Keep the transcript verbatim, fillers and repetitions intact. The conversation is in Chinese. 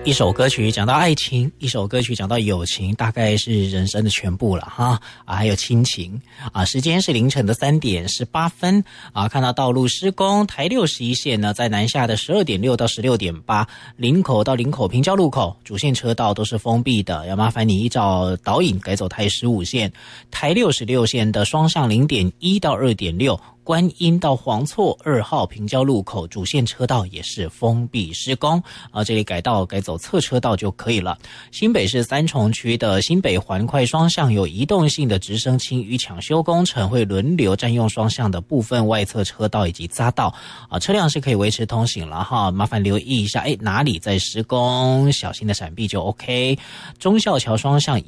一首歌曲讲到爱情，一首歌曲讲到友情，大概是人生的全部了哈啊，还有亲情啊。时间是凌晨的三点十八分啊，看到道路施工，台六十一线呢，在南下的十二点六到十六点八，林口到林口平交路口主线车道都是封闭的，要麻烦你依照导引改走台十五线，台六十六线的双向零点一到二点六。观音到黄厝二号平交路口主线车道也是封闭施工啊，这里改道改走侧车道就可以了。新北市三重区的新北环快双向有移动性的直升清淤抢修工程，会轮流占用双向的部分外侧车道以及匝道啊，车辆是可以维持通行了哈，麻烦留意一下，哎，哪里在施工，小心的闪避就 OK。忠孝桥双向